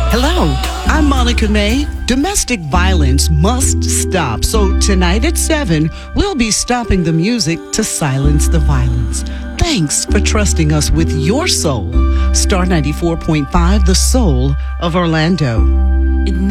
Hello, I'm Monica May. Domestic violence must stop. So tonight at 7, we'll be stopping the music to silence the violence. Thanks for trusting us with your soul. Star 94.5, the soul of Orlando.